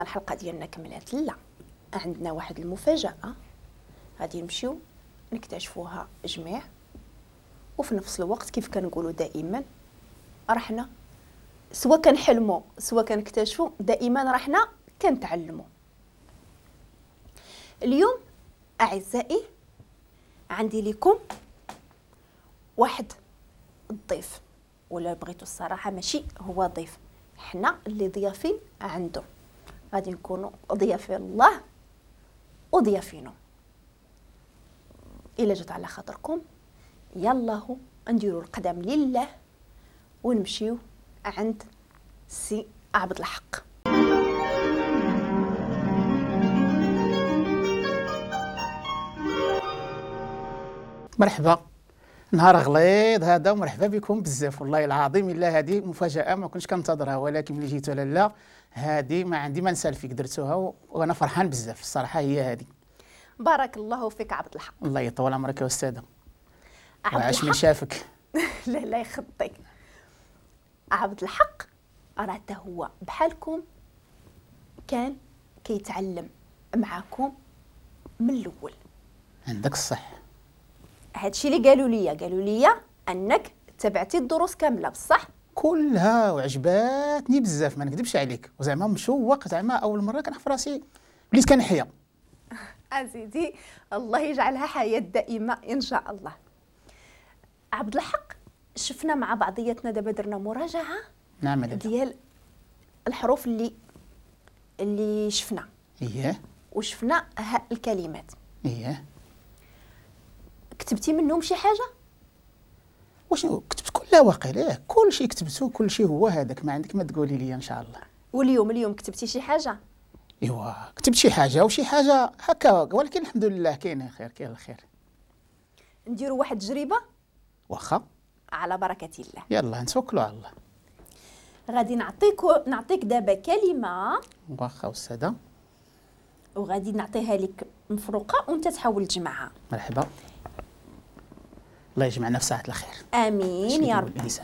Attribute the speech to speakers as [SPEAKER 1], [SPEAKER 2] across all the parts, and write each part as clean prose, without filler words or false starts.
[SPEAKER 1] الحلقه ديالنا كملات. لا، عندنا واحد المفاجاه غادي نمشيو نكتشفوها جميع، وفي نفس الوقت كيف كنقولوا دائما رحنا سواء كنحلموا سواء كنكتشفوا، دائما رحنا كنتعلموا. اليوم اعزائي عندي لكم واحد الضيف، ولا بغيتوا الصراحه ماشي هو ضيف، حنا اللي ضيافين عنده، غادي نكونوا ضيافين الله وضيافينه. الا جات على خاطركم يلا نديروا القدم لله ونمشيو عند سي عبد الحق.
[SPEAKER 2] مرحبا، نهار غليظ هذا ومرحبا بكم بزاف. والله العظيم الا هذه مفاجاه ما كنتش كنتظرها، ولكن ملي جيت لاله هذه ما عندي ما نسال فيك، درتوها وانا فرحان بزاف الصراحه. هي هذه.
[SPEAKER 1] بارك الله فيك عبد الحق.
[SPEAKER 2] الله يطول عمرك يا استاذه،
[SPEAKER 1] عبد
[SPEAKER 2] وعاش من
[SPEAKER 1] الحق
[SPEAKER 2] شافك.
[SPEAKER 1] لا لا يخطيك. عبد الحق راه حتى هو بحالكم كان كيتعلم معكم من الاول.
[SPEAKER 2] عندك الصح.
[SPEAKER 1] هادشي اللي قالوا لي انك تبعتي الدروس كامله بصح.
[SPEAKER 2] كلها وعجباتني بزاف ما نكذبش عليك، وزعما مشوق، زعما اول مره كنحس راسي وليت كنحيا.
[SPEAKER 1] أزيدي الله يجعلها حياة دائمة إن شاء الله. عبد الحق شفنا مع بعضياتنا دابا درنا مراجعة
[SPEAKER 2] نعم
[SPEAKER 1] ديال الحروف اللي شفنا.
[SPEAKER 2] اييه
[SPEAKER 1] وشفنا الكلمات.
[SPEAKER 2] اييه.
[SPEAKER 1] كتبتي منهم شي حاجة؟
[SPEAKER 2] واش كتبت كلها واقيلا؟ كل شيء كتبته، كل شيء هو هذاك، ما عندك ما تقولي لي ان شاء الله.
[SPEAKER 1] واليوم كتبتي شي حاجة؟
[SPEAKER 2] ايوا كتبت شي حاجه وشي حاجه هكا، ولكن الحمد لله كاين خير، كاين الخير.
[SPEAKER 1] نديروا واحد تجربة
[SPEAKER 2] واخا،
[SPEAKER 1] على بركة الله.
[SPEAKER 2] يلا نتوكلوا على الله.
[SPEAKER 1] غادي نعطيك دابا كلمة،
[SPEAKER 2] واخا استاذه،
[SPEAKER 1] وغادي نعطيها لك مفروقة وانت تحاول تجمعها.
[SPEAKER 2] مرحبا، الله يجمعنا في ساعه الخير.
[SPEAKER 1] امين يا رب.
[SPEAKER 2] الانسان.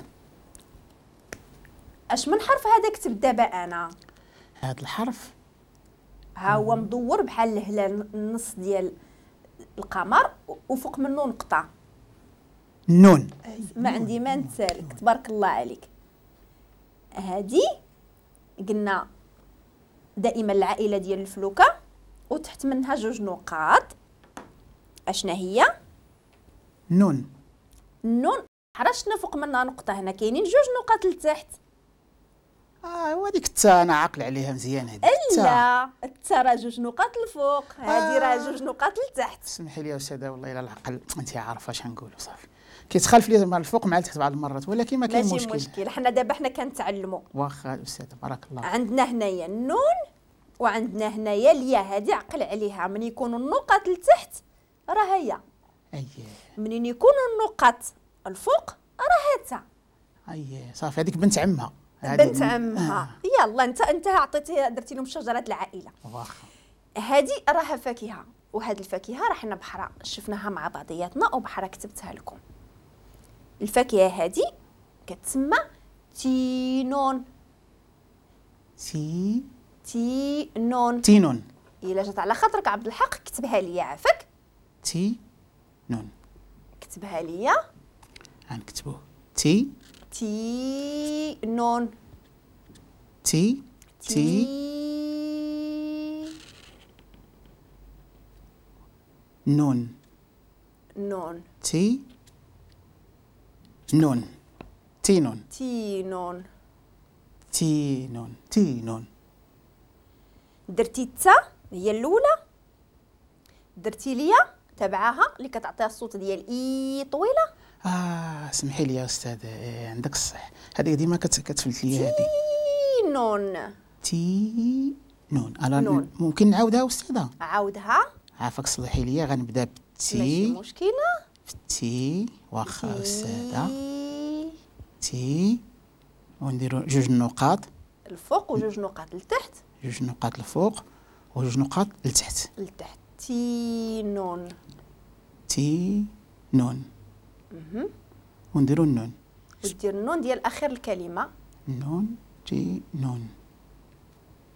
[SPEAKER 1] اش من حرف هذا كتب دابا انا؟
[SPEAKER 2] هذا الحرف
[SPEAKER 1] ها هو مدور بحال الهلال، النص ديال القمر وفوق منه نقطه.
[SPEAKER 2] النون.
[SPEAKER 1] ما عندي ما نسالك، تبارك الله عليك. هذه قلنا دائما العائله ديال الفلوكه، وتحت منها جوج نقاط. اشنا هي؟
[SPEAKER 2] نون.
[SPEAKER 1] النون. حرشنا فوق منها نقطه، هنا كاينين جوج نقاط لتحت.
[SPEAKER 2] وهذيك التا انا عاقل عليها مزيان. هذيك
[SPEAKER 1] لا التا راه جوج نقاط الفوق، هذه راه جوج نقاط لتحت.
[SPEAKER 2] اسمحي لي يا استاذه، والله الا العقل انت عارفه اش نقولوا صافي. كيتخالف لي مع الفوق مع التحت بعض المرات، ولكن ما كاين
[SPEAKER 1] ماشي مشكل. حنا دابا كنتعلموا.
[SPEAKER 2] واخا استاذه، بارك الله.
[SPEAKER 1] عندنا هنايا النون وعندنا هنايا الياء. هذه عقل عليها، من يكونوا النقط لتحت راه هي، منين يكونوا النقط الفوق راه هاتها.
[SPEAKER 2] صافي، هذيك بنت عمها.
[SPEAKER 1] بنت عمها. يلا انت عطيتي درتي لهم شجره العائله.
[SPEAKER 2] واخا.
[SPEAKER 1] هذه راها فاكهه، وهذه الفاكهه راه حنا بحرا شفناها مع بعضياتنا وبحرا كتبتها لكم. الفاكهه هذه كتسمى تينون. تينون.
[SPEAKER 2] تينون.
[SPEAKER 1] الا جات على خاطرك عبد الحق كتبها لي عافاك.
[SPEAKER 2] تينون.
[SPEAKER 1] كتبها لي.
[SPEAKER 2] غنكتبوه
[SPEAKER 1] تينون.
[SPEAKER 2] تي نون.
[SPEAKER 1] نون.
[SPEAKER 2] تي نون. تينون.
[SPEAKER 1] تينون.
[SPEAKER 2] تينون.
[SPEAKER 1] درتي التا هي الاولى، درتي ليا تبعها اللي كتعطيها الصوت ديال اي طويله.
[SPEAKER 2] اسمحي لي يا استاذه، عندك الصح، هذيك ديما كتفلت لي هذه. تينون.
[SPEAKER 1] نون.
[SPEAKER 2] ممكن نعاودها استاذه؟
[SPEAKER 1] عاودها.
[SPEAKER 2] عافاك صلحي لي، غنبدا بالتي.
[SPEAKER 1] ماشي مشكله.
[SPEAKER 2] في التي. واخا استاذه. تي ونديروا جوج نقاط
[SPEAKER 1] الفوق وجوج نقاط لتحت.
[SPEAKER 2] جوج نقاط الفوق وجوج نقاط لتحت.
[SPEAKER 1] تينون.
[SPEAKER 2] نون. ونديروا النون.
[SPEAKER 1] ودير النون ديال اخر الكلمه.
[SPEAKER 2] نون. نون.